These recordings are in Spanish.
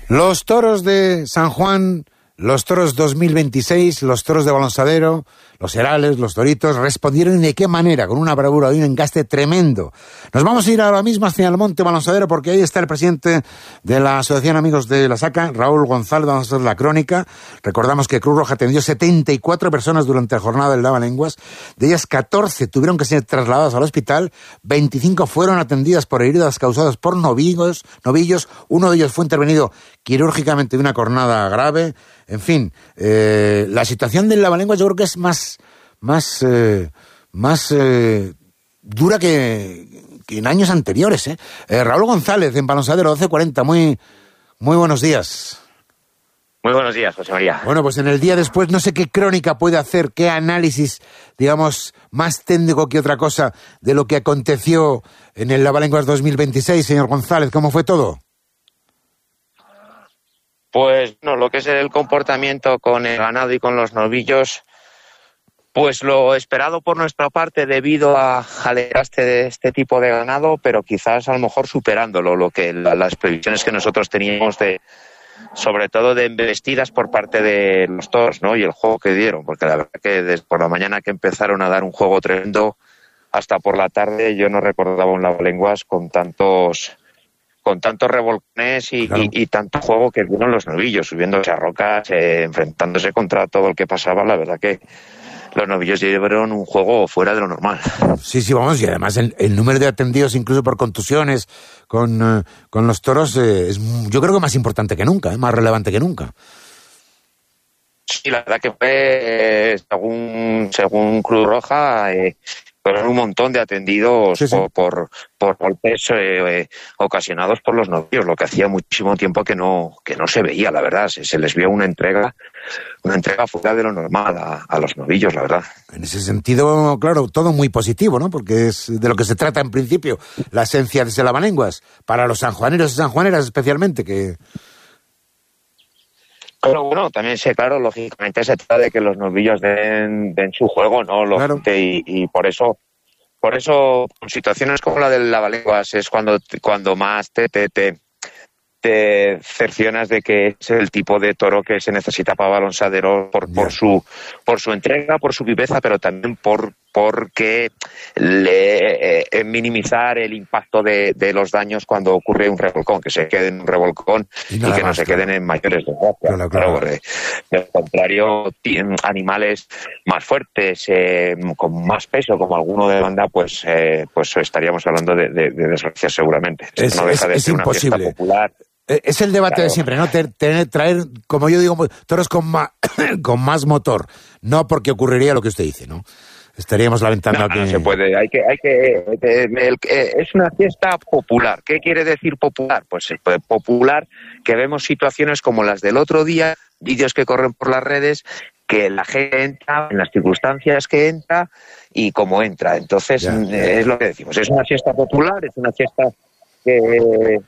Los toros de San Juan, los toros 2026, los toros de Balonsadero, los Herales, los Toritos, respondieron y de qué manera, con una bravura y un engaste tremendo. Nos vamos a ir ahora mismo hacia el Monte Balonsadero porque ahí está el presidente de la Asociación Amigos de la Saca, Raúl González. Vamos a hacer la crónica. Recordamos que Cruz Roja atendió 74 personas durante la jornada del Lavalenguas. De ellas, 14 tuvieron que ser trasladadas al hospital, 25 fueron atendidas por heridas causadas por novillos. Uno de ellos fue intervenido quirúrgicamente de una cornada grave. En fin, la situación del Lavalenguas yo creo que es más dura que en años anteriores. Raúl González, en Balonsadero 1240, muy buenos días. Muy buenos días, José María. Bueno, pues en el día después no sé qué crónica puede hacer, qué análisis, digamos, más técnico que otra cosa de lo que aconteció en el Lavalenguas 2026, señor González. ¿Cómo fue todo? Pues no, lo que es el comportamiento con el ganado y con los novillos, pues lo esperado por nuestra parte debido al desgaste de este tipo de ganado, pero quizás a lo mejor superándolo, las previsiones que nosotros teníamos sobre todo de embestidas por parte de los toros, ¿no? Y el juego que dieron, porque la verdad que desde por la mañana que empezaron a dar un juego tremendo hasta por la tarde yo no recordaba un Lavalenguas con tantos revolcones y tanto juego que dieron los novillos, subiéndose a rocas, enfrentándose contra todo el que pasaba. La verdad que los novillos llevaron un juego fuera de lo normal. Sí, vamos, y además el número de atendidos incluso por contusiones con los toros es, yo creo que más importante que nunca, más relevante que nunca. Sí, la verdad que fue, según Cruz Roja, fueron un montón de atendidos por golpes ocasionados por los novillos, lo que hacía muchísimo tiempo que no se veía, la verdad. Se les vio una entrega fuera de lo normal a los novillos, la verdad. En ese sentido, claro, todo muy positivo, ¿no? Porque es de lo que se trata en principio, la esencia de ese Lavalenguas, para los sanjuaneros y sanjuaneras especialmente, que... Pero bueno, también claro, lógicamente se trata de que los novillos den su juego, ¿no? Claro. Y por eso, con situaciones como la del Lavalenguas es cuando más te cercionas de que es el tipo de toro que se necesita para Balonsadero por su entrega, por su viveza, pero también porque minimizar el impacto de los daños cuando ocurre un revolcón, que se quede en un revolcón y que no se queden en mayores desgracias. Claro. Al contrario, animales más fuertes, con más peso, como alguno de banda, pues estaríamos hablando de desgracias seguramente. No deja de ser imposible. Una fiesta popular. Es el debate de siempre, ¿no? Traer, como yo digo, toros con más motor, no porque ocurriría lo que usted dice, ¿no? Estaríamos lamentando que... No se puede, es una fiesta popular. ¿Qué quiere decir popular? Pues popular, que vemos situaciones como las del otro día, vídeos que corren por las redes, que la gente entra en las circunstancias que entra y cómo entra. Entonces, es lo que decimos, es una fiesta popular, es una fiesta que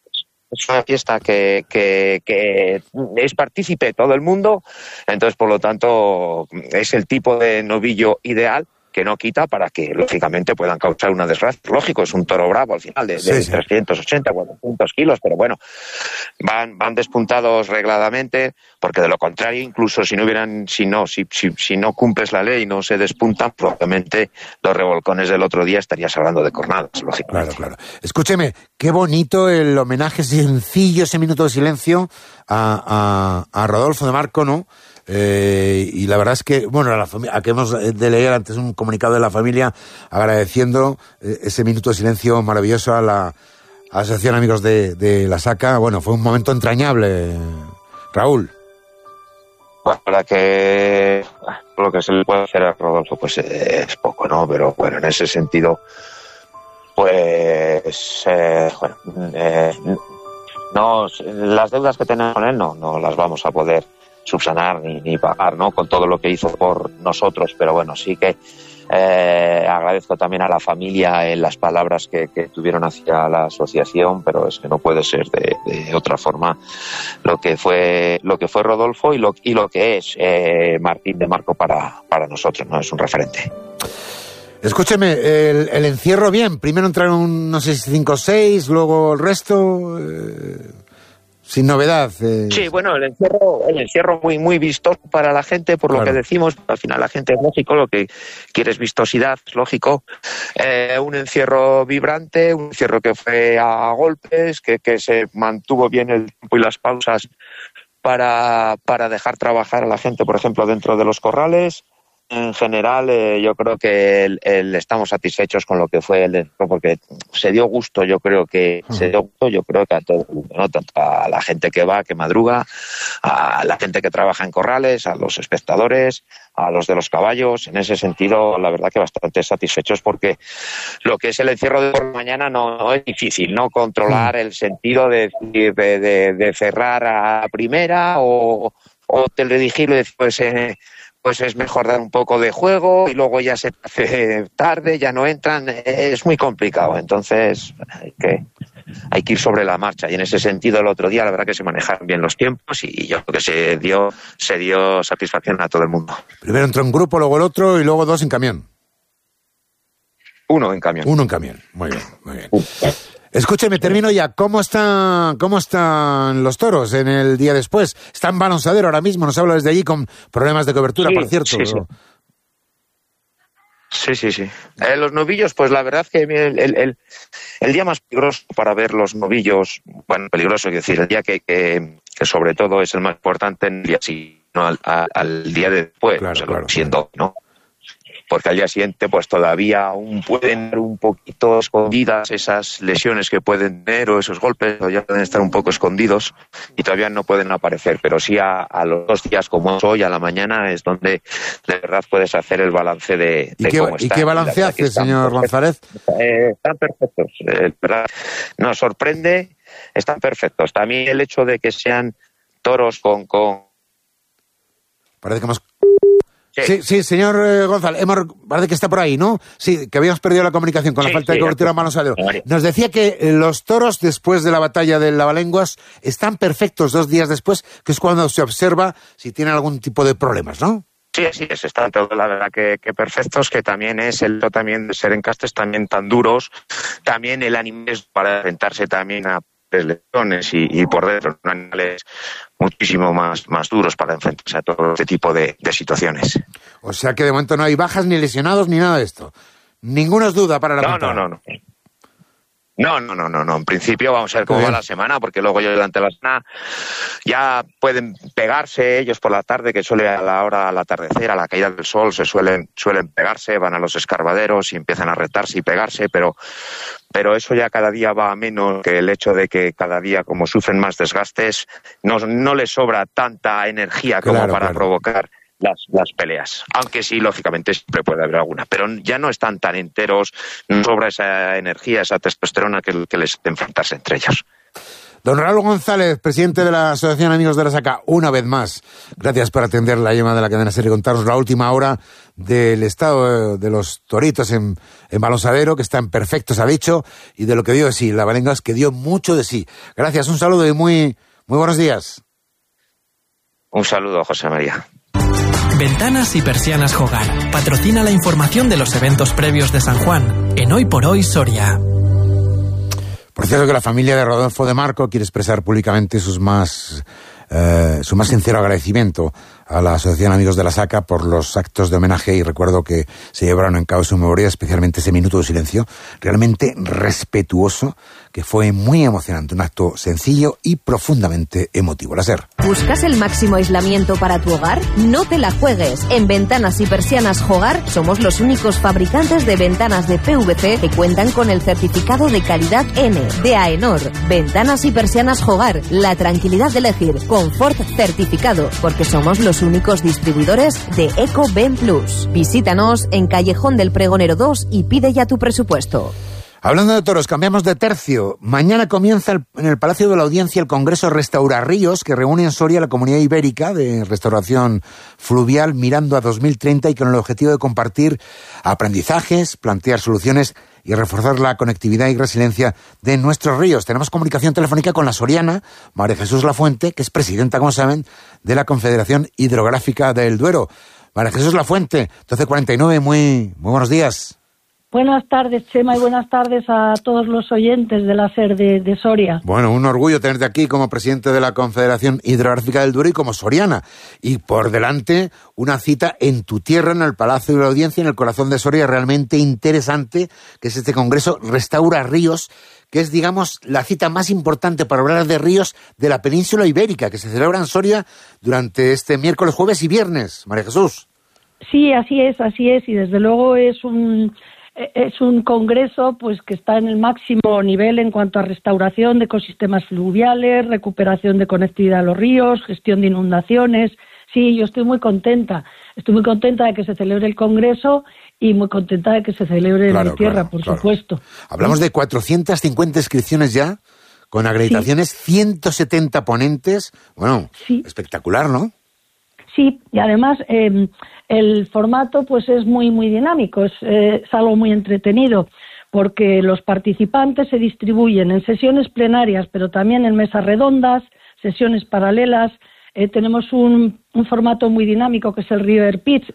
es partícipe todo el mundo, entonces por lo tanto es el tipo de novillo ideal que no quita para que lógicamente puedan causar una desgracia. Lógico, es un toro bravo al final de 380, 400 kilos, pero bueno, van despuntados regladamente, porque de lo contrario, incluso si no cumples la ley y no se despuntan, probablemente los revolcones del otro día estarías hablando de cornadas, lógicamente. Claro. Escúcheme, qué bonito el homenaje sencillo, ese minuto de silencio a Rodolfo de Marco, ¿no? Y la verdad es que, bueno, acabamos de leer antes un comunicado de la familia agradeciendo ese minuto de silencio maravilloso a la Asociación Amigos de la Saca. Bueno, fue un momento entrañable, Raúl. Bueno, para que lo que se le puede hacer a Rodolfo pues es poco, ¿no? Pero bueno, en ese sentido pues no, las deudas que tenemos con él no las vamos a poder subsanar ni pagar, ¿no? Con todo lo que hizo por nosotros, pero bueno, sí que agradezco también a la familia en las palabras que tuvieron hacia la asociación, pero es que no puede ser de otra forma lo que fue Rodolfo y lo que es Martín de Marco para nosotros, ¿no? Es un referente. Escúcheme, el encierro bien, primero entraron, no sé si 5 o 6, luego el resto... sin novedad. Sí, bueno, el encierro muy vistoso para la gente, por lo que decimos. Al final la gente es lógico, lo que quiere es vistosidad, es lógico. Un encierro vibrante, un encierro que fue a golpes, que se mantuvo bien el tiempo y las pausas para dejar trabajar a la gente, por ejemplo, dentro de los corrales. En general, yo creo que estamos satisfechos con lo que fue el encierro, porque se dio gusto, yo creo que a todo el mundo, ¿no? Tanto a la gente que va, que madruga, a la gente que trabaja en corrales, a los espectadores, a los de los caballos. En ese sentido, la verdad que bastante satisfechos, porque lo que es el encierro de por la mañana no es difícil, ¿no? Controlar el sentido de cerrar a primera o teledirigirlo y decir, pues es mejor dar un poco de juego y luego ya se hace tarde, ya no entran, es muy complicado. Entonces hay que ir sobre la marcha, y en ese sentido el otro día la verdad que se manejaron bien los tiempos y yo creo que se dio satisfacción a todo el mundo. Primero entró un grupo, luego el otro y luego dos en camión. Uno en camión, muy bien. Escúcheme, termino ya. ¿Cómo están los toros en el día después? Está en Balonsadero ahora mismo, nos habla desde allí con problemas de cobertura, por cierto. Sí. Los novillos, pues la verdad que el día más peligroso para ver los novillos, bueno, peligroso, quiero decir, el día que sobre todo es el más importante en el día siguiente, no al día de después, siendo, ¿no? Porque al día siguiente pues todavía aún pueden estar un poquito escondidas esas lesiones que pueden tener, o esos golpes, o ya pueden estar un poco escondidos y todavía no pueden aparecer, pero sí a los 2 días como es hoy, a la mañana, es donde de verdad puedes hacer el balance de cómo está. ¿Y qué balance hace, señor González? Están perfectos, ¿verdad? Nos sorprende, están perfectos. También el hecho de que sean toros con... Parece que hemos... Sí, señor González, parece que está por ahí, ¿no? Sí, que habíamos perdido la comunicación con la falta de cobertura en Balonsadero. Nos decía que los toros, después de la batalla del Lavalenguas, están perfectos 2 días después, que es cuando se observa si tienen algún tipo de problemas, ¿no? Sí, así es, están todos, la verdad que perfectos, que también es el hecho también de ser encastes también tan duros, también el ánimo es para enfrentarse también a lesiones y por dentro, animales muchísimo más duros para enfrentarse a todo este tipo de situaciones. O sea que de momento no hay bajas ni lesionados ni nada de esto. Ninguna duda para la No. No. En principio vamos a ver cómo va la semana, porque luego yo durante la semana ya pueden pegarse ellos por la tarde, que suele a la hora al atardecer, a la caída del sol, se suelen pegarse, van a los escarbaderos y empiezan a retarse y pegarse, pero eso ya cada día va a menos, que el hecho de que cada día, como sufren más desgastes, no les sobra tanta energía como para provocar las peleas, aunque sí, lógicamente siempre puede haber alguna, pero ya no están tan enteros, no sobra esa energía, esa testosterona que les hace enfrentarse entre ellos. Don Raúl González, presidente de la Asociación Amigos de la Saca, una vez más, gracias por atender la llamada de la cadena SER y contarnos la última hora del estado de los toritos en Balonsadero, que están perfectos, ha dicho, y de lo que dio de sí, la Lavalenguas, que dio mucho de sí. Gracias, un saludo y muy buenos días. Un saludo, José María. Ventanas y Persianas Hogar patrocina la información de los eventos previos de San Juan en Hoy por Hoy Soria. Por cierto, que la familia de Rodolfo de Marco quiere expresar públicamente su más sincero agradecimiento a la Asociación Amigos de la Saca por los actos de homenaje y recuerdo que se llevaron en cabo en su memoria, especialmente ese minuto de silencio, realmente respetuoso, que fue muy emocionante, un acto sencillo y profundamente emotivo. La SER. ¿Buscas el máximo aislamiento para tu hogar? No te la juegues. En Ventanas y Persianas Hogar somos los únicos fabricantes de ventanas de PVC que cuentan con el certificado de calidad N de AENOR. Ventanas y Persianas Hogar, la tranquilidad de elegir, confort certificado, porque somos los únicos distribuidores de EcoBen Plus. Visítanos en Callejón del Pregonero 2 y pide ya tu presupuesto. Hablando de toros, cambiamos de tercio. Mañana comienza en el Palacio de la Audiencia el Congreso Restauraríos, que reúne en Soria la Comunidad Ibérica de Restauración Fluvial mirando a 2030 y con el objetivo de compartir aprendizajes, plantear soluciones y reforzar la conectividad y resiliencia de nuestros ríos. Tenemos comunicación telefónica con la soriana María Jesús Lafuente, que es presidenta, como saben, de la Confederación Hidrográfica del Duero. María Jesús Lafuente, 1249, muy buenos días. Buenas tardes, Chema, y buenas tardes a todos los oyentes de la SER de Soria. Bueno, un orgullo tenerte aquí como presidente de la Confederación Hidrográfica del Duero y como soriana. Y por delante, una cita en tu tierra, en el Palacio de la Audiencia, en el corazón de Soria, realmente interesante, que es este congreso Restaura Ríos, que es, digamos, la cita más importante para hablar de ríos de la península ibérica, que se celebra en Soria durante este miércoles, jueves y viernes. María Jesús. Sí, así es, y desde luego es un congreso pues que está en el máximo nivel en cuanto a restauración de ecosistemas fluviales, recuperación de conectividad a los ríos, gestión de inundaciones. Sí, yo estoy muy contenta de que se celebre el congreso y muy contenta de que se celebre en mi tierra, por supuesto. Hablamos de 450 inscripciones ya, con acreditaciones, 170 ponentes. Bueno, espectacular, ¿no? Sí, y además el formato pues es muy dinámico, es algo muy entretenido, porque los participantes se distribuyen en sesiones plenarias, pero también en mesas redondas, sesiones paralelas. Tenemos un formato muy dinámico que es el River Pitch.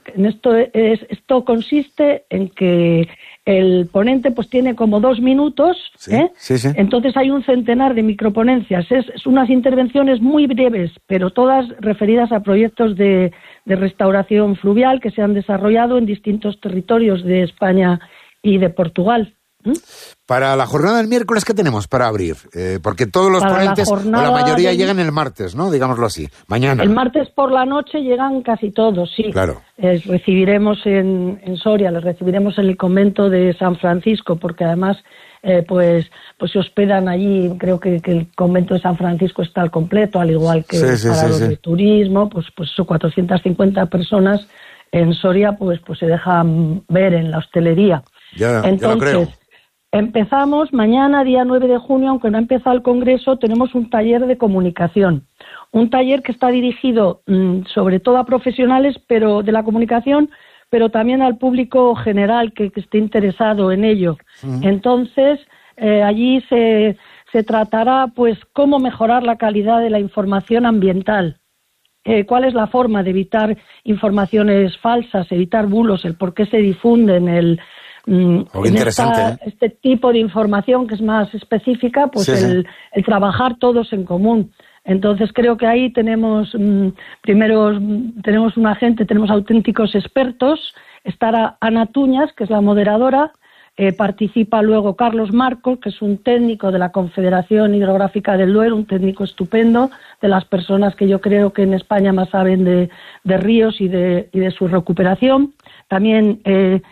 Esto consiste en que el ponente pues tiene como 2 minutos, sí. Entonces hay un centenar de microponencias. Es unas intervenciones muy breves, pero todas referidas a proyectos de restauración fluvial que se han desarrollado en distintos territorios de España y de Portugal. Para la jornada del miércoles, ¿qué tenemos para abrir? Porque todos los ponentes, o la mayoría, llegan el martes, ¿no? Digámoslo así, mañana. El martes por la noche llegan casi todos, sí. Claro. Les recibiremos en Soria, les recibiremos en el convento de San Francisco, porque además pues se hospedan allí. Creo que el convento de San Francisco está al completo, al igual que los de turismo. Pues son 450 personas en Soria, pues se dejan ver en la hostelería. Entonces, ya lo creo. Empezamos mañana, día 9 de junio, aunque no ha empezado el congreso, tenemos un taller de comunicación. Un taller que está dirigido sobre todo a profesionales pero de la comunicación, pero también al público general que esté interesado en ello. Entonces, allí se tratará pues cómo mejorar la calidad de la información ambiental. ¿Cuál es la forma de evitar informaciones falsas, evitar bulos, el por qué se difunden, este tipo de información que es más específica, pues el trabajar todos en común. Entonces creo que ahí tenemos tenemos auténticos expertos. Estará Ana Tuñas, que es la moderadora, participa luego Carlos Marcos, que es un técnico de la Confederación Hidrográfica del Duero, un técnico estupendo, de las personas que yo creo que en España más saben de ríos y de su recuperación. También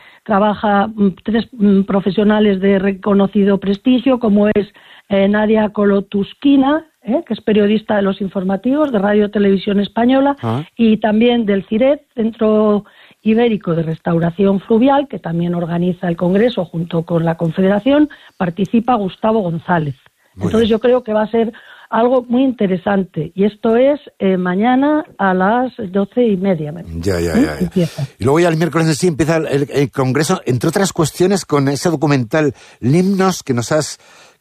trabaja 3 profesionales de reconocido prestigio, como es Nadia Kolotuskina, que es periodista de los informativos de Radio Televisión Española, y también del CIRED, Centro Ibérico de Restauración Fluvial, que también organiza el Congreso junto con la Confederación, participa Gustavo González. Entonces yo creo que va a ser algo muy interesante. Y esto es mañana a las 12:30. Ya. Y luego ya el miércoles en sí empieza el Congreso, entre otras cuestiones, con ese documental Limnos que nos has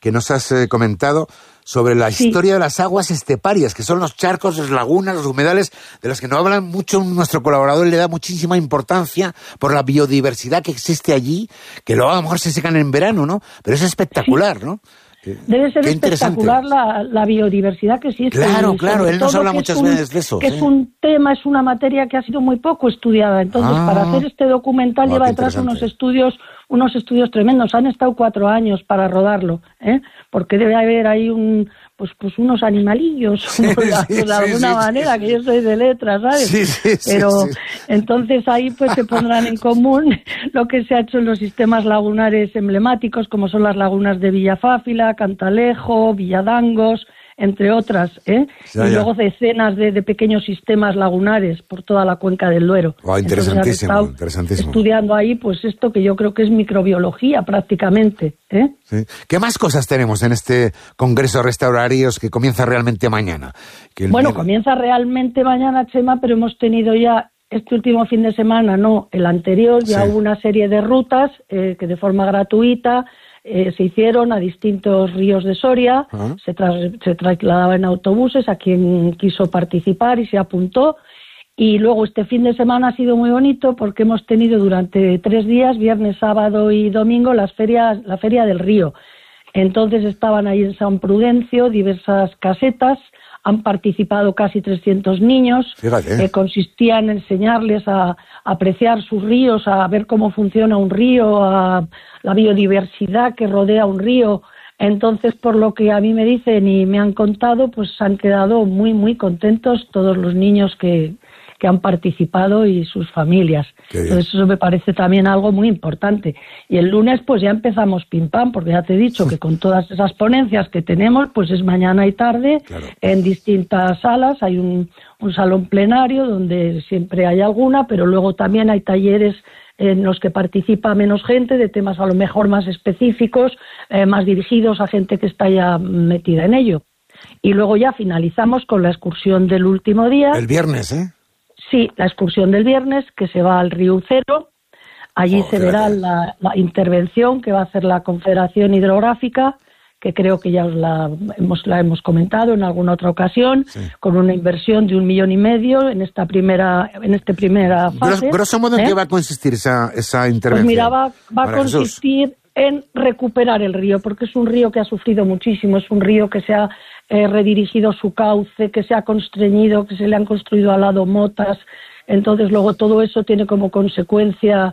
comentado sobre la historia de las aguas esteparias, que son los charcos, las lagunas, los humedales, de los que no hablan mucho nuestro colaborador, le da muchísima importancia por la biodiversidad que existe allí, que luego a lo mejor se secan en verano, ¿no? Pero es espectacular, ¿no? Debe ser espectacular la biodiversidad que existe. Claro, él nos habla muchas veces de eso. Que es un tema, es una materia que ha sido muy poco estudiada. Entonces, para hacer este documental lleva detrás unos estudios tremendos. Han estado 4 años para rodarlo, porque debe haber ahí unos animalillos, de alguna manera, que yo soy de letras, ¿sabes? Pero entonces ahí pues se pondrán en común lo que se ha hecho en los sistemas lagunares emblemáticos, como son las lagunas de Villafáfila, Cantalejo, Villadangos, entre otras, y luego decenas de pequeños sistemas lagunares por toda la cuenca del Duero. Interesantísimo. Estudiando ahí, pues esto que yo creo que es microbiología prácticamente. Sí. ¿Qué más cosas tenemos en este Congreso Restaurarios que comienza realmente mañana? Comienza realmente mañana, Chema, pero hemos tenido ya este último fin de semana, el anterior, ya hubo una serie de rutas que de forma gratuita se hicieron a distintos ríos de Soria, se trasladaba en autobuses a quien quiso participar y se apuntó, Y luego este fin de semana ha sido muy bonito porque hemos tenido durante 3 días, viernes, sábado y domingo, la Feria del Río. Entonces estaban ahí en San Prudencio diversas casetas, han participado casi 300 niños. Fíjate. Consistía en enseñarles a apreciar sus ríos, a ver cómo funciona un río, a la biodiversidad que rodea un río. Entonces, por lo que a mí me dicen y me han contado, pues han quedado muy, muy contentos todos los niños que han participado y sus familias. Entonces eso me parece también algo muy importante. Y el lunes pues ya empezamos pim pam, porque ya te he dicho que con todas esas ponencias que tenemos, pues es mañana y tarde, en distintas salas. Hay un salón plenario donde siempre hay alguna, pero luego también hay talleres en los que participa menos gente, de temas a lo mejor más específicos, más dirigidos a gente que está ya metida en ello. Y luego ya finalizamos con la excursión del último día. El viernes, ¿eh? Sí, la excursión del viernes, que se va al Río Ucero. Allí se verá la intervención que va a hacer la Confederación Hidrográfica, que creo que ya la hemos comentado en alguna otra ocasión, con una inversión de 1,5 millones en esta primera fase. Grosso modo, ¿en qué va a consistir esa intervención? Pues mira, va a consistir en recuperar el río, porque es un río que ha sufrido muchísimo, es un río que se ha redirigido su cauce, que se ha constreñido, que se le han construido al lado motas. Entonces luego todo eso tiene como consecuencia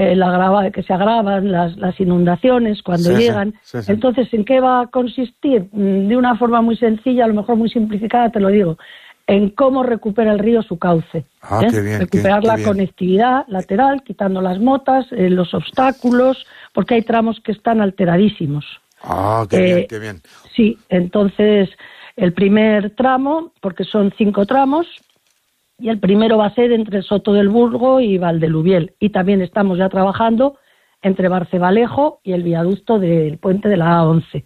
que se agravan las inundaciones cuando llegan. Sí. Entonces, ¿en qué va a consistir? De una forma muy sencilla, a lo mejor muy simplificada, te lo digo, en cómo recupera el río su cauce. Qué bien, recuperar la conectividad lateral, quitando las motas, los obstáculos, porque hay tramos que están alteradísimos. Qué bien. Sí, entonces el primer tramo, porque son 5 tramos, y el primero va a ser entre Soto del Burgo y Valdeluviel. Y también estamos ya trabajando entre Barcebalejo y el viaducto del puente de la A11.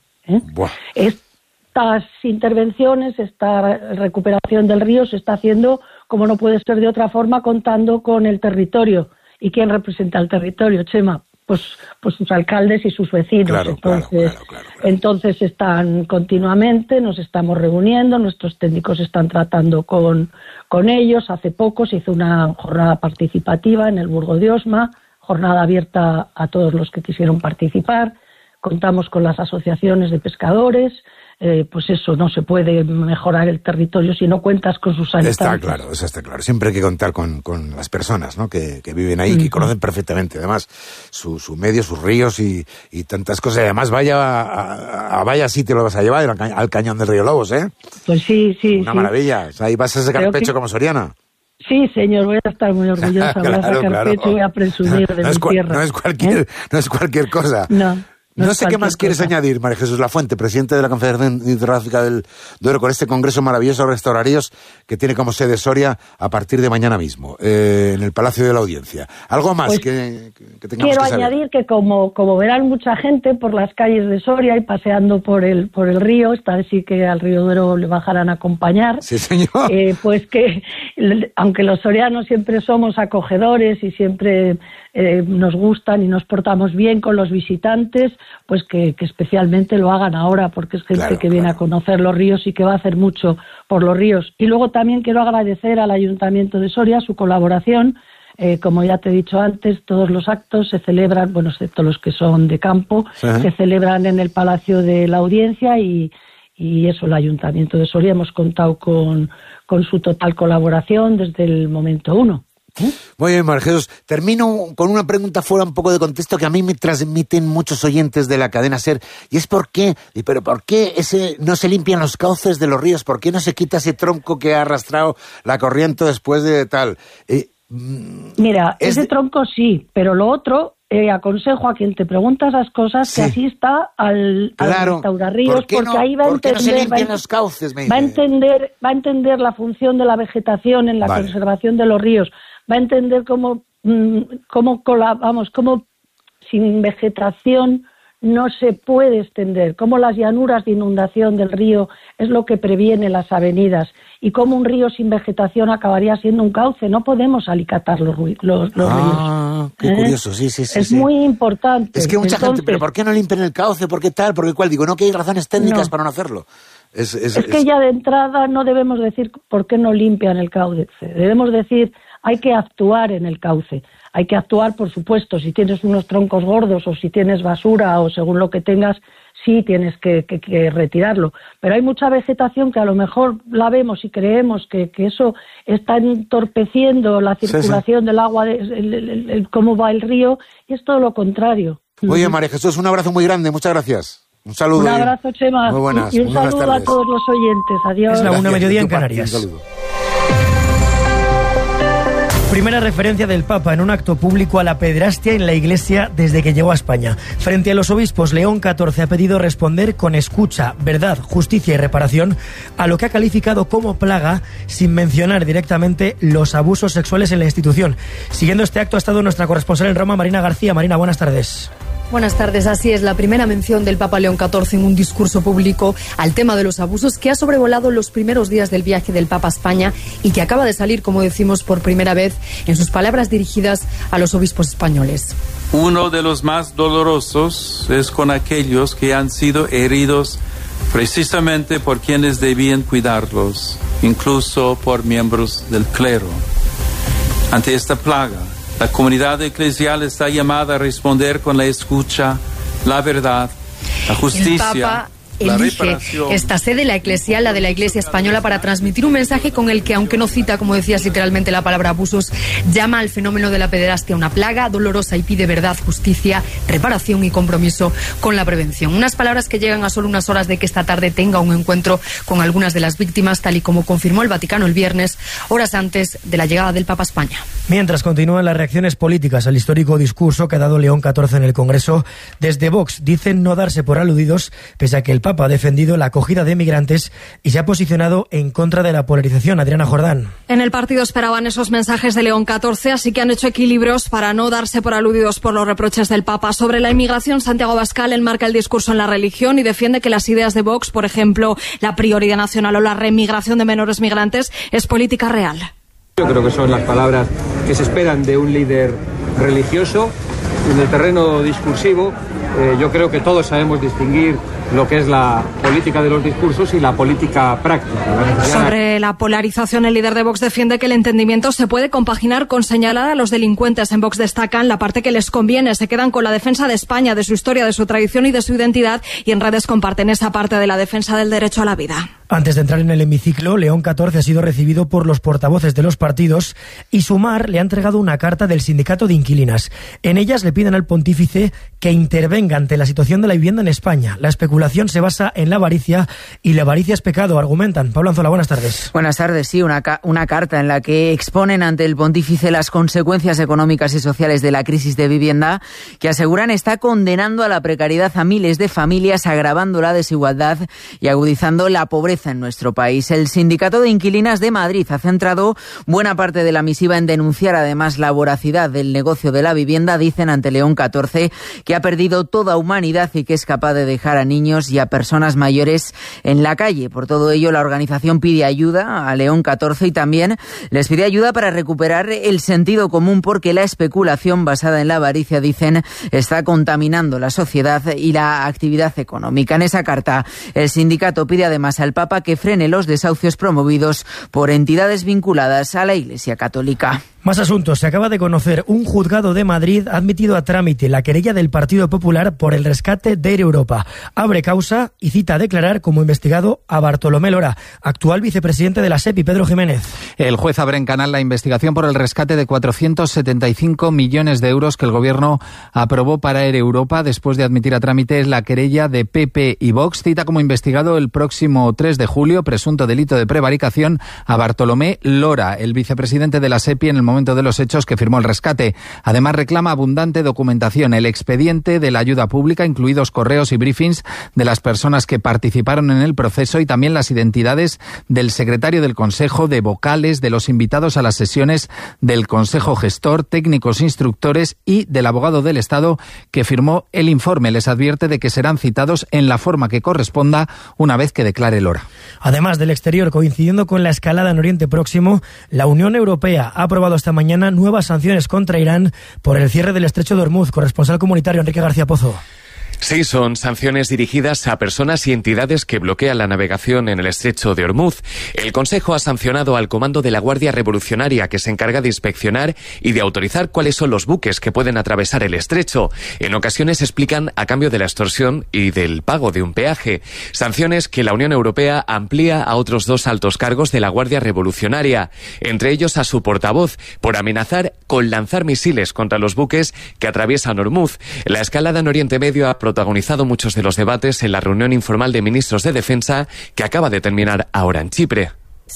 Estas intervenciones, esta recuperación del río se está haciendo, como no puede ser de otra forma, contando con el territorio. ¿Y quién representa el territorio, Chema? Pues sus alcaldes y sus vecinos. Entonces están continuamente, nos estamos reuniendo, nuestros técnicos están tratando con ellos. Hace poco se hizo una jornada participativa en el Burgo de Osma, jornada abierta a todos los que quisieron participar. Contamos con las asociaciones de pescadores. Pues eso, no se puede mejorar el territorio si no cuentas con sus habitantes. Eso está claro. Siempre hay que contar con las personas, ¿no?, que viven ahí, que conocen perfectamente, además, su medio, sus ríos y tantas cosas. Y además, vaya sitio lo vas a llevar, al cañón del río Lobos, ¿eh? Pues sí. Una maravilla. O sea, ahí vas a sacar pecho como Soriana. Sí, señor, voy a estar muy orgullosa. Voy a sacar pecho y voy a presumir de mi tierra. No es cualquier cosa. No sé qué más quieres añadir, María Jesús Lafuente, presidente de la Confederación Hidrográfica del Duero, con este congreso maravilloso de restauraríos que tiene como sede Soria a partir de mañana mismo, en el Palacio de la Audiencia. ¿Algo más que tengamos que saber? Quiero añadir que como verán mucha gente por las calles de Soria y paseando por el río, esta vez sí que al río Duero le bajarán a acompañar. Sí, señor. Pues que, aunque los sorianos siempre somos acogedores y siempre nos gustan y nos portamos bien con los visitantes, pues que especialmente lo hagan ahora, porque es gente que viene a conocer los ríos y que va a hacer mucho por los ríos. Y luego también quiero agradecer al Ayuntamiento de Soria su colaboración. Como ya te he dicho antes, todos los actos se celebran, bueno, excepto los que son de campo, se celebran en el Palacio de la Audiencia y eso, el Ayuntamiento de Soria hemos contado con su total colaboración desde el momento 1. Muy bien, María Jesús. Termino con una pregunta fuera un poco de contexto que a mí me transmiten muchos oyentes de la cadena SER, y es ¿por qué no se limpian los cauces de los ríos? ¿Por qué no se quita ese tronco que ha arrastrado la corriente después de tal? Mira, ese tronco sí, pero lo otro, aconsejo a quien te pregunta esas cosas que asista al restaurarríos, porque ahí va a entender, no se limpian los cauces, va a entender la función de la vegetación en la conservación de los ríos. Va a entender cómo sin vegetación no se puede extender, cómo las llanuras de inundación del río es lo que previene las avenidas y cómo un río sin vegetación acabaría siendo un cauce. No podemos alicatar los ríos. Qué curioso, sí. Es muy importante. Es que mucha gente, ¿pero por qué no limpian el cauce? ¿Por qué tal? ¿Por qué cuál? Digo, no, que hay razones técnicas para no hacerlo. Es que ya de entrada no debemos decir por qué no limpian el cauce. Debemos decir, hay que actuar en el cauce. Hay que actuar, por supuesto, si tienes unos troncos gordos o si tienes basura o según lo que tengas, sí tienes que retirarlo. Pero hay mucha vegetación que a lo mejor la vemos y creemos que eso está entorpeciendo la circulación del agua, cómo va el río, y es todo lo contrario. Oye, María Jesús, un abrazo muy grande, muchas gracias. Un saludo. Un abrazo, Chema. Muy buenas, y un saludo a todos los oyentes. Adiós. Es la 1:00 en Canarias. Un saludo. Primera referencia del Papa en un acto público a la pederastia en la Iglesia desde que llegó a España. Frente a los obispos, León XIV ha pedido responder con escucha, verdad, justicia y reparación a lo que ha calificado como plaga, sin mencionar directamente los abusos sexuales en la institución. Siguiendo este acto ha estado nuestra corresponsal en Roma, Marina García. Marina, buenas tardes. Buenas tardes, así es, la primera mención del Papa León XIV en un discurso público al tema de los abusos que ha sobrevolado los primeros días del viaje del Papa a España y que acaba de salir, como decimos, por primera vez en sus palabras dirigidas a los obispos españoles. Uno de los más dolorosos es con aquellos que han sido heridos precisamente por quienes debían cuidarlos, incluso por miembros del clero. Ante esta plaga, la comunidad eclesial está llamada a responder con la escucha, la verdad, la justicia. Elige esta sede, la eclesial, la de la Iglesia Española, para transmitir un mensaje con el que, aunque no cita, como decías, literalmente la palabra abusos, llama al fenómeno de la pederastia una plaga dolorosa y pide verdad, justicia, reparación y compromiso con la prevención. Unas palabras que llegan a solo unas horas de que esta tarde tenga un encuentro con algunas de las víctimas, tal y como confirmó el Vaticano el viernes, horas antes de la llegada del Papa a España. Mientras continúan las reacciones políticas al histórico discurso que ha dado León XIV en el Congreso, desde Vox dicen no darse por aludidos, pese a que el Papa ha defendido la acogida de migrantes y se ha posicionado en contra de la polarización. Adriana Jordán. En el partido esperaban esos mensajes de León XIV, así que han hecho equilibrios para no darse por aludidos por los reproches del Papa. Sobre la inmigración, Santiago Abascal enmarca el discurso en la religión y defiende que las ideas de Vox, por ejemplo, la prioridad nacional o la remigración de menores migrantes, es política real. Yo creo que son las palabras que se esperan de un líder religioso. En el terreno discursivo, yo creo que todos sabemos distinguir lo que es la política de los discursos y la política práctica. Sobre la polarización, el líder de Vox defiende que el entendimiento se puede compaginar con señalar a los delincuentes. En Vox destacan la parte que les conviene, se quedan con la defensa de España, de su historia, de su tradición y de su identidad, y en redes comparten esa parte de la defensa del derecho a la vida. Antes de entrar en el hemiciclo, León XIV ha sido recibido por los portavoces de los partidos y Sumar le ha entregado una carta del sindicato de inquilinas. En ellas le piden al pontífice que intervenga ante la situación de la vivienda en España. La especulación se basa en la avaricia y la avaricia es pecado, argumentan. Pablo Anzola, buenas tardes. Buenas tardes, sí, una carta en la que exponen ante el pontífice las consecuencias económicas y sociales de la crisis de vivienda, que aseguran está condenando a la precariedad a miles de familias, agravando la desigualdad y agudizando la pobreza en nuestro país. El Sindicato de Inquilinas de Madrid ha centrado buena parte de la misiva en denunciar además la voracidad del negocio de la vivienda. Dicen ante León XIV que ha perdido toda humanidad y que es capaz de dejar a niños y a personas mayores en la calle. Por todo ello, la organización pide ayuda a León XIV y también les pide ayuda para recuperar el sentido común, porque la especulación basada en la avaricia, dicen, está contaminando la sociedad y la actividad económica. En esa carta, el sindicato pide además al Papa que frene los desahucios promovidos por entidades vinculadas a la Iglesia Católica. Más asuntos. Se acaba de conocer, un juzgado de Madrid ha admitido a trámite la querella del Partido Popular por el rescate de Air Europa. Abre causa y cita a declarar como investigado a Bartolomé Lora, actual vicepresidente de la SEPI. Pedro Jiménez. El juez abre en canal la investigación por el rescate de 475 millones de euros que el Gobierno aprobó para Air Europa después de admitir a trámite la querella de PP y Vox. Cita como investigado el próximo 3 de julio, presunto delito de prevaricación, a Bartolomé Lora, el vicepresidente de la SEPI en el momento de los hechos que firmó el rescate. Además, reclama abundante documentación, el expediente de la ayuda pública, incluidos correos y briefings de las personas que participaron en el proceso y también las identidades del secretario del Consejo, de vocales, de los invitados a las sesiones del Consejo Gestor, técnicos instructores y del abogado del Estado que firmó el informe. Les advierte de que serán citados en la forma que corresponda una vez que declare Lora. Además del exterior, coincidiendo con la escalada en Oriente Próximo, la Unión Europea ha aprobado esta mañana nuevas sanciones contra Irán por el cierre del estrecho de Hormuz. Corresponsal comunitario Enrique García Pozo. Sí, son sanciones dirigidas a personas y entidades que bloquean la navegación en el estrecho de Ormuz. El Consejo ha sancionado al Comando de la Guardia Revolucionaria, que se encarga de inspeccionar y de autorizar cuáles son los buques que pueden atravesar el estrecho. En ocasiones explican a cambio de la extorsión y del pago de un peaje. Sanciones que la Unión Europea amplía a otros 2 altos cargos de la Guardia Revolucionaria, entre ellos a su portavoz, por amenazar con lanzar misiles contra los buques que atraviesan Ormuz. La escalada en Oriente Medio ha protagonizado muchos de los debates en la reunión informal de ministros de Defensa que acaba de terminar ahora en Chipre.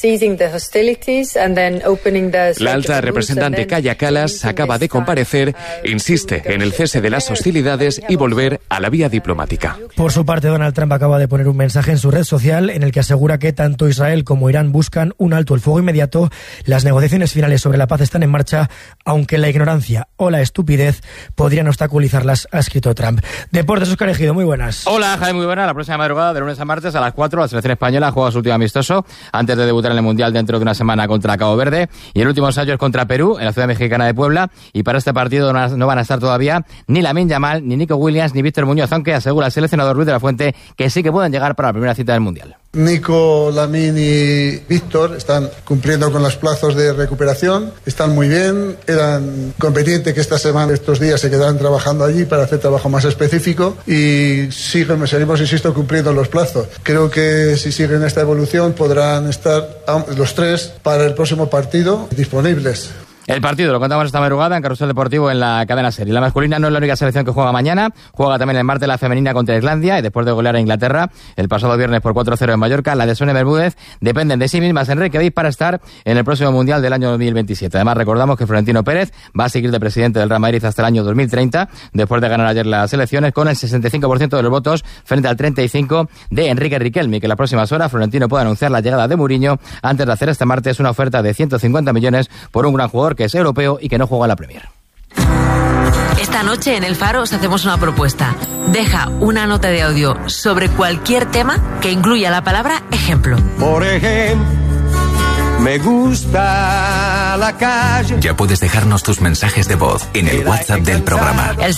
La alta representante Kaja Kallas acaba de comparecer, insiste en el cese de las hostilidades y volver a la vía diplomática. Por su parte, Donald Trump acaba de poner un mensaje en su red social en el que asegura que tanto Israel como Irán buscan un alto el fuego inmediato. Las negociaciones finales sobre la paz están en marcha, aunque la ignorancia o la estupidez podrían obstaculizarlas, ha escrito Trump. Deportes, Óscar Ejido, muy buenas. Hola, Jaime, muy buenas. La próxima madrugada, de lunes a martes a las 4, la selección española juega su último amistoso antes de debutar en el Mundial dentro de una semana contra Cabo Verde, y el último ensayo es contra Perú en la ciudad mexicana de Puebla, y para este partido no van a estar todavía ni Lamine Yamal, ni Nico Williams, ni Víctor Muñoz, aunque asegura el seleccionador Luis de la Fuente que sí que pueden llegar para la primera cita del Mundial. Nico, Lamine y Víctor están cumpliendo con los plazos de recuperación, están muy bien, eran competentes que esta semana, estos días se quedarán trabajando allí para hacer trabajo más específico, y seguimos, insisto, cumpliendo los plazos. Creo que si siguen esta evolución podrán estar los 3 para el próximo partido disponibles. El partido lo contamos esta madrugada en Carrusel Deportivo en la cadena SER. La masculina no es la única selección que juega mañana. Juega también el martes la femenina contra Islandia, y después de golear a Inglaterra el pasado viernes por 4-0 en Mallorca, la de Sonia Bermúdez dependen de sí mismas, Enrique Viz, para estar en el próximo Mundial del año 2027. Además, recordamos que Florentino Pérez va a seguir de presidente del Real Madrid hasta el año 2030, después de ganar ayer las elecciones con el 65% de los votos frente al 35% de Enrique Riquelme, que en las próximas horas Florentino puede anunciar la llegada de Mourinho antes de hacer este martes una oferta de 150 millones por un gran jugador que es europeo y que no juega en la Premier. Esta noche en El Faro os hacemos una propuesta. Deja una nota de audio sobre cualquier tema que incluya la palabra ejemplo. Por ejemplo, me gusta la calle. Ya puedes dejarnos tus mensajes de voz en el WhatsApp del programa. El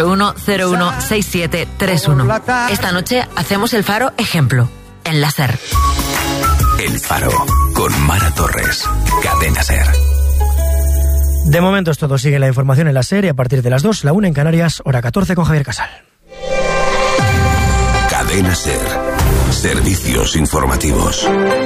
681-016731. Esta noche hacemos El Faro ejemplo en la SER. El Faro con Mara Torres. Cadena SER. De momento es todo. Sigue la información en la SER, y a partir de las 2, la 1 en Canarias, hora 14 con Javier Casal. Cadena SER. Servicios informativos.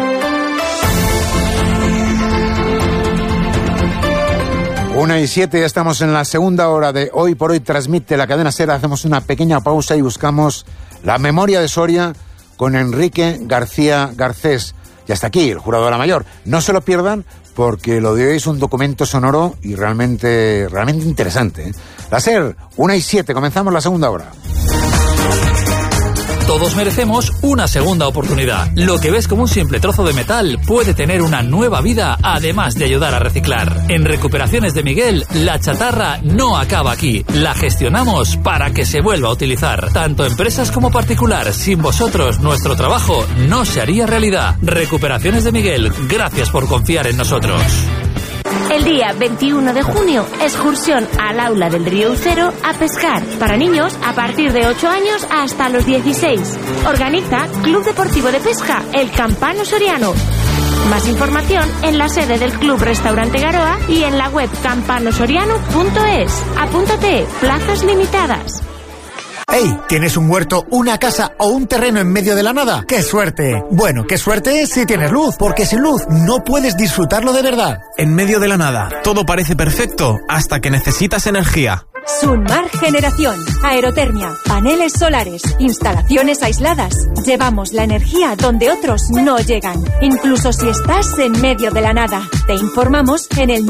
Una y 7, ya estamos en la segunda hora de Hoy por Hoy transmite la cadena SER. Hacemos una pequeña pausa y buscamos la memoria de Soria con Enrique García Garcés. Y hasta aquí, el jurado de la mayor. No se lo pierdan, porque lo de hoy es un documento sonoro y realmente interesante, ¿eh? La SER, 1 y 7, comenzamos la segunda hora. Todos merecemos una segunda oportunidad. Lo que ves como un simple trozo de metal puede tener una nueva vida, además de ayudar a reciclar. En Recuperaciones de Miguel, la chatarra no acaba aquí. La gestionamos para que se vuelva a utilizar. Tanto empresas como particular. Sin vosotros, nuestro trabajo no se haría realidad. Recuperaciones de Miguel, gracias por confiar en nosotros. El día 21 de junio, excursión al aula del Río Ucero a pescar. Para niños a partir de 8 años hasta los 16. Organiza Club Deportivo de Pesca El Campano Soriano. Más información en la sede del Club Restaurante Garoa y en la web campanosoriano.es. Apúntate, plazas limitadas. ¡Hey! ¿Tienes un huerto, una casa o un terreno en medio de la nada? ¡Qué suerte! Bueno, qué suerte si tienes luz, porque sin luz no puedes disfrutarlo de verdad. En medio de la nada, todo parece perfecto hasta que necesitas energía. Sunmar Generación, aerotermia, paneles solares, instalaciones aisladas. Llevamos la energía donde otros no llegan, incluso si estás en medio de la nada. Te informamos en el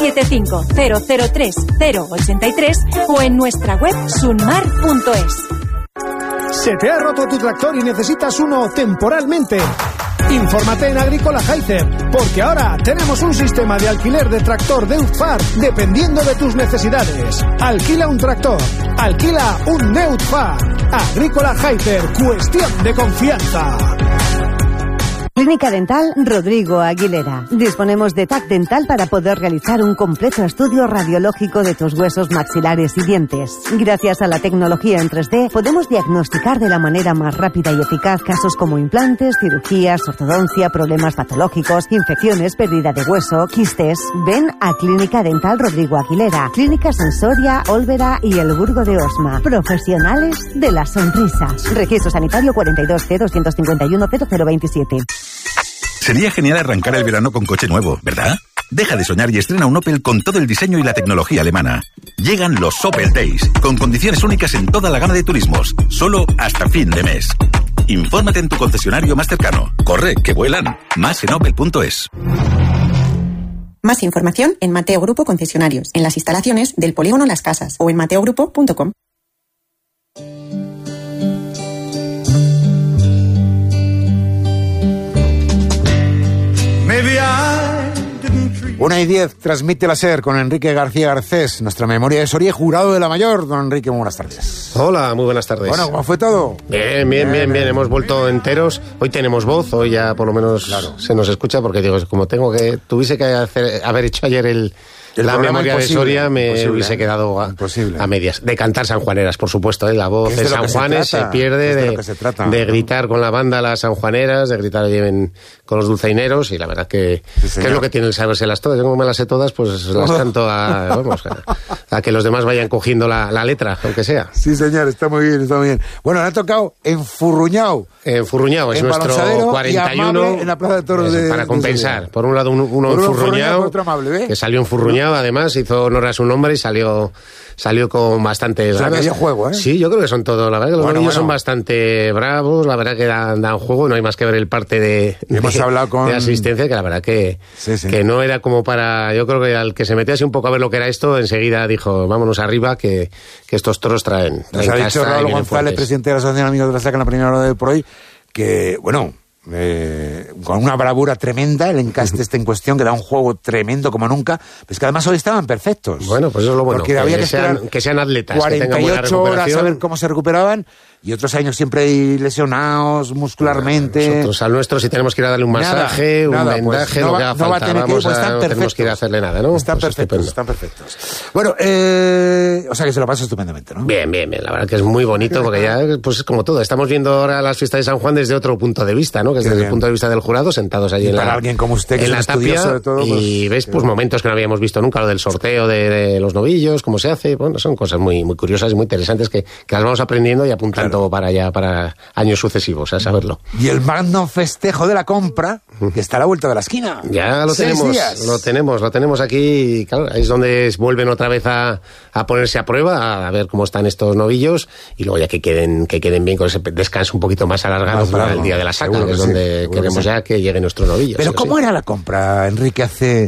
975-003-083 o en nuestra web sunmar.es. ¿Se te ha roto tu tractor y necesitas uno temporalmente? Infórmate en Agrícola Haizer, porque ahora tenemos un sistema de alquiler de tractor Deutz-Fahr dependiendo de tus necesidades. Alquila un tractor, alquila un Deutz-Fahr. Agrícola Haizer, cuestión de confianza. Clínica Dental Rodrigo Aguilera. Disponemos de TAC dental para poder realizar un completo estudio radiológico de tus huesos maxilares y dientes. Gracias a la tecnología en 3D, podemos diagnosticar de la manera más rápida y eficaz casos como implantes, cirugías, ortodoncia, problemas patológicos, infecciones, pérdida de hueso, quistes. Ven a Clínica Dental Rodrigo Aguilera. Clínicas en Soria, Olvera y El Burgo de Osma. Profesionales de la sonrisa. Registro sanitario 42C251-0027. Sería genial arrancar el verano con coche nuevo, ¿verdad? Deja de soñar y estrena un Opel con todo el diseño y la tecnología alemana. Llegan los Opel Days, con condiciones únicas en toda la gama de turismos, solo hasta fin de mes. Infórmate en tu concesionario más cercano. Corre, que vuelan. Más en opel.es. Más información en Mateo Grupo Concesionarios, en las instalaciones del Polígono Las Casas o en mateogrupo.com. Maybe 1:10, transmite la SER con Enrique García Garcés, nuestra memoria de Soria, jurado de la mayor. Don Enrique, muy buenas tardes. Hola, muy buenas tardes. Bueno, ¿cómo fue todo? Bien, hemos vuelto enteros. Hoy tenemos voz, hoy ya por lo menos se nos escucha, porque digo, como tuviese que haber hecho ayer la memoria de Soria, me hubiese quedado a medias. De cantar sanjuaneras, por supuesto, la voz de San Juanes se pierde, de gritar con la banda las sanjuaneras, de gritar con los dulceineros, y la verdad que es lo que tiene el sabérselas todas. Yo como me las sé todas, pues las canto a que los demás vayan cogiendo la letra, aunque sea. Sí, señor, está muy bien, está muy bien. Bueno, le ha tocado Enfurruñao. Enfurruñao, es nuestro 41 en la Plaza de Toros para compensar. Por un lado uno enfurruñao, que salió enfurruñado. Además, hizo honor a su nombre y salió con bastante ganas. O sea, que dio juego, ¿eh? Sí, yo creo que son todos. La verdad que los niños son bastante bravos, la verdad que dan juego. No hay más que ver el parte de asistencia, que la verdad que no era como para... Yo creo que al que se metiese un poco a ver lo que era esto, enseguida dijo, vámonos arriba, que estos toros traen Nos ha dicho Raúl González, presidente de la Asociación de Amigos de la Saca, en la primera hora de por hoy, que, bueno... con una bravura tremenda, el encaste está en cuestión, que da un juego tremendo como nunca, pues que además hoy estaban perfectos. Bueno, pues eso es lo bueno, porque había que sean atletas, 48 horas a ver cómo se recuperaban, y otros años siempre hay lesionados muscularmente. Nosotros al nuestro, si tenemos que ir a darle un masaje, un vendaje, lo que haga falta, no tenemos que ir a hacerle nada, ¿no? Están perfectos. Bueno, o sea que se lo pasa estupendamente, ¿no? Bien, la verdad que es muy bonito, porque ya, pues es como todo, estamos viendo ahora las fiestas de San Juan desde otro punto de vista, ¿no? Que es desde el punto de vista del jurado, sentados allí para alguien como usted, que en la tapia, de todo, y ves pues momentos que no habíamos visto nunca, lo del sorteo de los novillos, cómo se hace, bueno, son cosas muy, muy curiosas y muy interesantes que las vamos aprendiendo y apuntando para años sucesivos, a saberlo. Y el magno festejo de la compra, que está a la vuelta de la esquina. Ya lo tenemos aquí, y claro, ahí es donde vuelven otra vez a ponerse a prueba, a ver cómo están estos novillos, y luego ya que queden bien con ese descanso un poquito más alargado para el día de la saca, que es donde queremos ya que lleguen nuestros novillos. Pero ¿cómo era la compra, Enrique, hace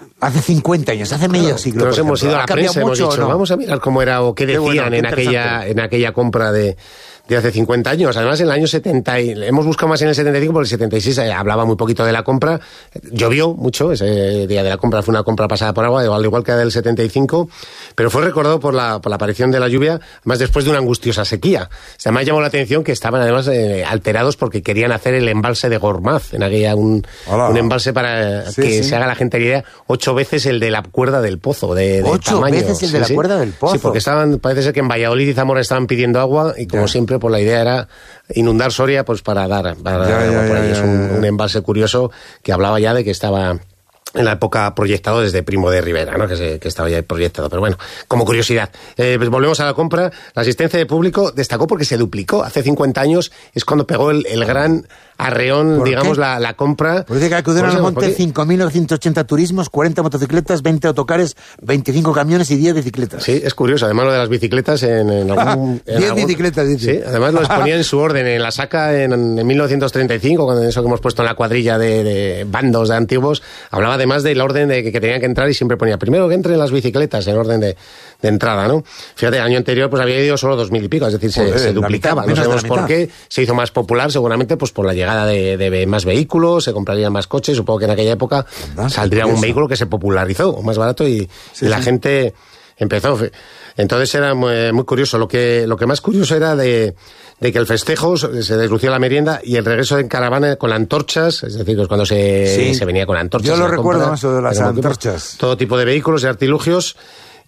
50 años, hace medio siglo? Nos hemos ido a la prensa, hemos dicho, vamos a mirar cómo era o qué decían en aquella compra de hace 50 años. Además, en el año 70, hemos buscado más en el 75, porque el 76 hablaba muy poquito de la compra. Llovió mucho, ese día de la compra fue una compra pasada por agua, al igual que la del 75, pero fue recordado por la aparición de la lluvia, más después de una angustiosa sequía. Se me ha llamado la atención que estaban además alterados porque querían hacer el embalse de Gormaz, en aquella un embalse para que se haga la gente idea, 8 veces el de la cuerda del pozo, de 8 tamaño. veces el de la cuerda del pozo. Sí, porque parece ser que en Valladolid y Zamora estaban pidiendo agua, y como siempre, pues la idea era inundar Soria, pues para dar agua por ahí. Es un embalse curioso que hablaba ya de que estaba en la época proyectado desde Primo de Rivera, ¿no? Que estaba ya proyectado. Pero bueno, como curiosidad. Pues volvemos a la compra. La asistencia de público destacó porque se duplicó. Hace 50 años es cuando pegó el gran arreón, digamos, la compra. Pues dice que acudieron al monte 5.980 turismos, 40 motocicletas, 20 autocares, 25 camiones y 10 bicicletas. Sí, es curioso. Además, lo de las bicicletas en algún... 10 bicicletas, dice. Sí, además lo exponía en su orden. En la saca, en 1935, cuando eso que hemos puesto en la cuadrilla de bandos de antiguos, hablaba además del orden de que tenían que entrar, y siempre ponía primero que entren las bicicletas en orden de entrada, ¿no? Fíjate, el año anterior pues había ido solo 2.000 y pico, es decir, se duplicaba. No sabemos por qué se hizo más popular, seguramente pues por la llegada de más vehículos, se comprarían más coches. Supongo que en aquella época saldría un vehículo que se popularizó, más barato, y la gente empezó. Entonces era muy curioso. Lo que más curioso era de de que el festejo se deslució la merienda y el regreso en caravana con antorchas, es decir, pues cuando se venía con antorchas. Yo lo recuerdo eso de las antorchas. Todo tipo de vehículos y artilugios.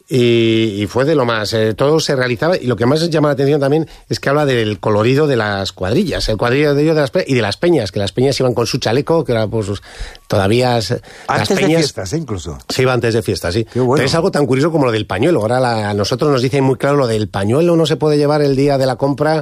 Y fue de lo más, todo se realizaba, y lo que más llama la atención también es que habla del colorido de las cuadrillas, el cuadrillo de ellos y de las peñas, que las peñas iban con su chaleco, que era pues todavía antes las peñas, de fiestas, incluso. Se iba antes de fiestas, sí. Qué bueno. Pero es algo tan curioso como lo del pañuelo. Ahora a nosotros nos dicen muy claro lo del pañuelo no se puede llevar el día de la compra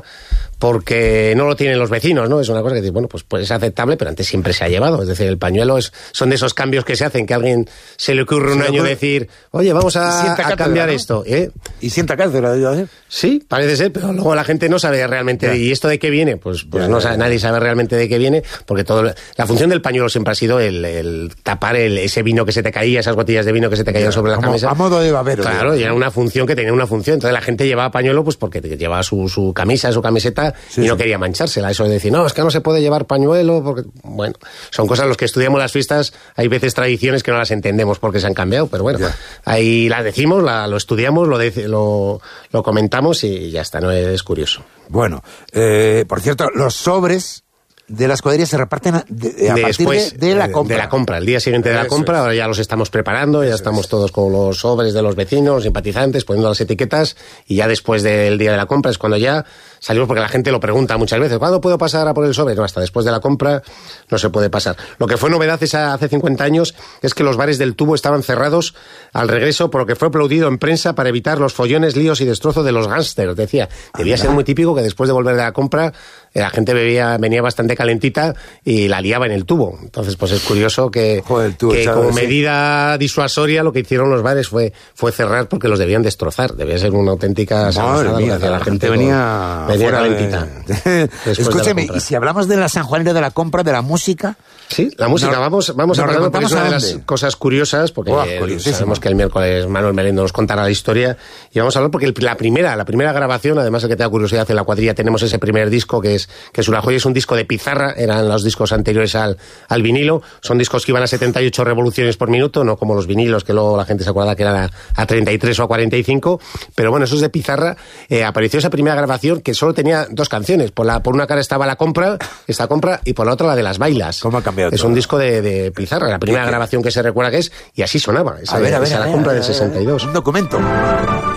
porque no lo tienen los vecinos, ¿no? Es una cosa que bueno, pues es aceptable, pero antes siempre se ha llevado. Es decir, el pañuelo son de esos cambios que se hacen, que a alguien se le ocurre un año decir, oye, vamos a cambiar, ¿no? Esto. Y sienta cátedra, ¿eh? Sí, parece ser, pero luego la gente no sabe realmente. ¿Y esto de qué viene? Pues no sabe, nadie sabe realmente de qué viene, porque la función del pañuelo siempre ha sido el tapar ese vino que se te caía, esas botellas de vino que se te caían sobre la camisa. A modo de babero. Claro, y era una función que tenía una función. Entonces la gente llevaba pañuelo pues porque llevaba su camisa, su camiseta, y no quería manchársela. Eso de decir, no, es que no se puede llevar pañuelo, porque, bueno, son cosas los que estudiamos las fiestas, hay veces tradiciones que no las entendemos porque se han cambiado, pero bueno, ahí las decimos, lo estudiamos, lo comentamos y ya está, no es curioso. Bueno, por cierto, los sobres de las cuadrillas se reparten después de la compra. De la compra, el día siguiente de la compra, ahora ya los estamos preparando, ya estamos todos con los sobres de los vecinos, simpatizantes, poniendo las etiquetas, y ya después del día de la compra es cuando ya salimos, porque la gente lo pregunta muchas veces, ¿cuándo puedo pasar a por el sobre? No, hasta después de la compra no se puede pasar. Lo que fue novedad hace 50 años es que los bares del Tubo estaban cerrados al regreso, por lo que fue aplaudido en prensa para evitar los follones, líos y destrozos de los gángsters. Decía, debía ser muy típico que después de volver de la compra la gente venía bastante calentita y la liaba en el Tubo. Entonces, pues es curioso que como medida disuasoria lo que hicieron los bares fue cerrar porque los debían destrozar. Debía ser una auténtica salvajada. Madre mía, la gente venía calentita. Escúcheme, y si hablamos de la San Juanero de la compra, de la música... Sí, la música, vamos a hablar, porque es una de las cosas curiosas, porque sabemos que el miércoles Manuel Melendo nos contará la historia, y vamos a hablar porque la primera grabación, además de que te da curiosidad, en la cuadrilla tenemos ese primer disco que es una joya, es un disco de pizarra, eran los discos anteriores al vinilo, son discos que iban a 78 revoluciones por minuto, no como los vinilos que luego la gente se acuerda que eran a 33 o a 45, pero bueno, eso es de pizarra. Apareció esa primera grabación que solo tenía dos canciones, por una cara estaba esta compra, y por la otra la de las bailas. ¿Cómo ha cambiado? Es un disco de pizarra, la primera grabación que se recuerda que es, y así sonaba, esa la compra del 62. Un documento.